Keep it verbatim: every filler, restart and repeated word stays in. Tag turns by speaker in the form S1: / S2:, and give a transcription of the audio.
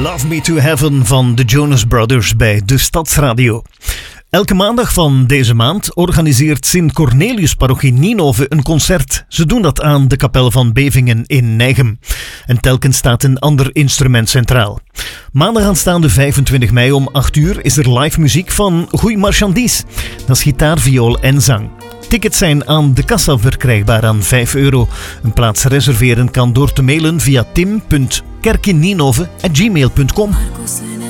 S1: Love Me to Heaven van de Jonas Brothers bij de Stadsradio. Elke maandag van deze maand organiseert Sint Cornelius Parochie Ninove een concert. Ze doen dat aan de kapel van Bevingen in Nijgem. En telkens staat een ander instrument centraal. Maandag aanstaande vijfentwintig mei om acht uur is er live muziek van Goeie Marchandise. Dat is gitaar, viool en zang. Tickets zijn aan de kassa verkrijgbaar aan vijf euro. Een plaats reserveren kan door te mailen via tim punt kerkinninove at gmail punt com.